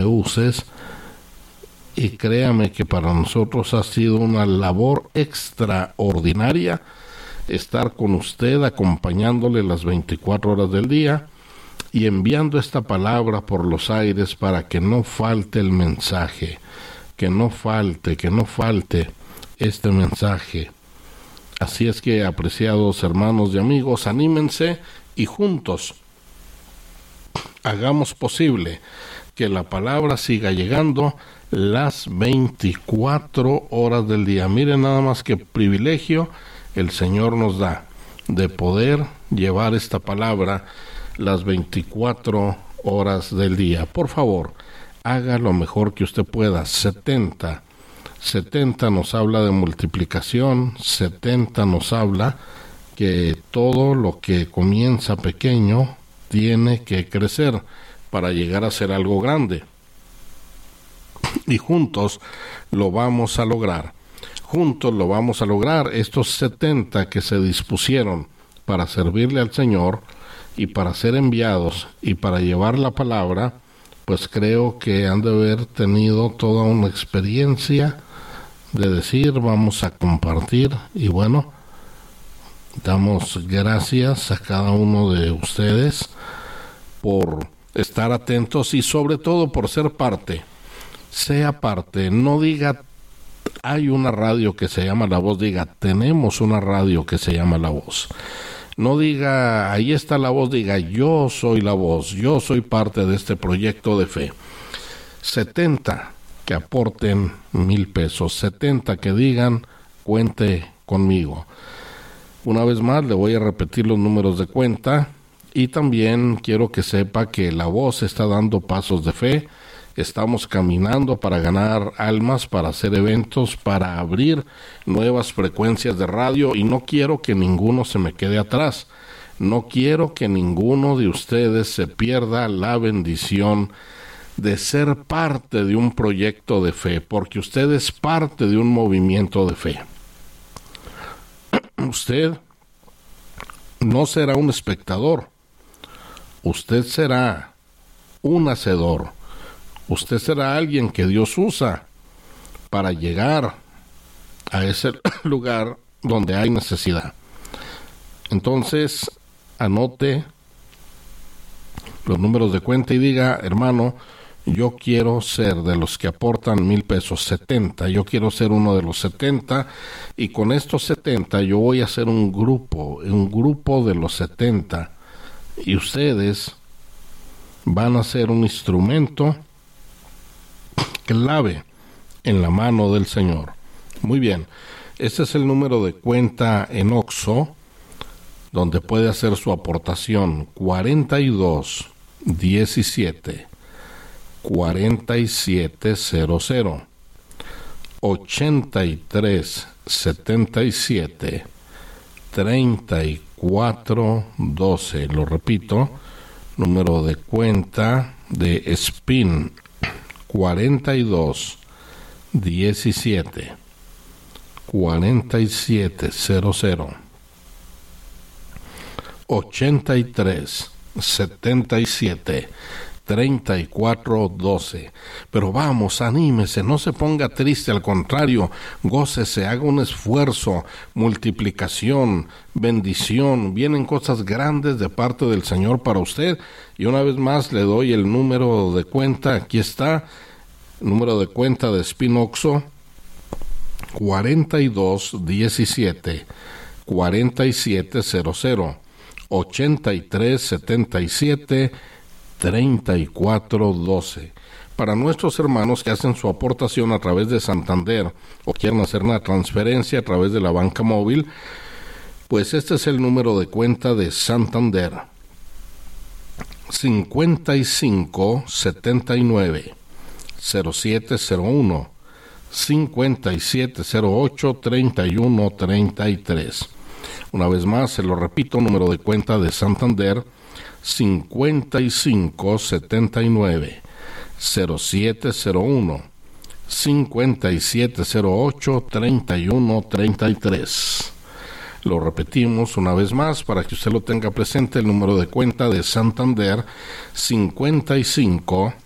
uses, y créame que para nosotros ha sido una labor extraordinaria estar con usted, acompañándole las 24 horas del día y enviando esta palabra por los aires para que no falte el mensaje, que no falte este mensaje. Así es que, apreciados hermanos y amigos, anímense y juntos hagamos posible que la palabra siga llegando las 24 horas del día. Miren nada más qué privilegio el Señor nos da de poder llevar esta palabra las 24 horas del día. Por favor, haga lo mejor que usted pueda. 70 nos habla de multiplicación, 70 nos habla que todo lo que comienza pequeño tiene que crecer para llegar a ser algo grande. Y juntos lo vamos a lograr. Juntos lo vamos a lograr. Estos 70 que se dispusieron para servirle al Señor y para ser enviados y para llevar la palabra, pues creo que han de haber tenido toda una experiencia de decir, vamos a compartir. Y bueno, damos gracias a cada uno de ustedes por estar atentos y sobre todo por ser parte. Sea parte, no diga hay una radio que se llama La Voz, diga tenemos una radio que se llama La Voz. No diga ahí está La Voz, diga yo soy La Voz, yo soy parte de este proyecto de fe. 70 que aporten 1,000 pesos, 70 que digan cuente conmigo. Una vez más le voy a repetir los números de cuenta y también quiero que sepa que La Voz está dando pasos de fe. Estamos caminando para ganar almas, para hacer eventos, para abrir nuevas frecuencias de radio y no quiero que ninguno se me quede atrás. No quiero que ninguno de ustedes se pierda la bendición de ser parte de un proyecto de fe, porque usted es parte de un movimiento de fe. Usted no será un espectador, usted será un hacedor. Usted será alguien que Dios usa para llegar a ese lugar donde hay necesidad. Entonces, anote los números de cuenta y diga, hermano, yo quiero ser de los que aportan 1,000 pesos, 70. Yo quiero ser uno de los 70 y con estos 70 yo voy a hacer un grupo de los 70 y ustedes van a ser un instrumento clave en la mano del Señor. Muy bien, este es el número de cuenta en Oxxo, donde puede hacer su aportación: 42 17 4700 83 77 34 12. Lo repito, número de cuenta de SPIN: 42 17 4700 83 77 34 12. Pero vamos, anímese, no se ponga triste, al contrario, gócese, haga un esfuerzo, multiplicación, bendición, vienen cosas grandes de parte del Señor para usted. Y una vez más le doy el número de cuenta, aquí está, número de cuenta de SPIN Oxxo: 42 17 4700 83 77 34 12. Para nuestros hermanos que hacen su aportación a través de Santander o quieren hacer una transferencia a través de la banca móvil, pues este es el número de cuenta de Santander: 55 79 0701 5708 31 33. Una vez más, se lo repito, número de cuenta de Santander: 55 79 0701 5708 31 33. Lo repetimos una vez más para que usted lo tenga presente: el número de cuenta de Santander: 55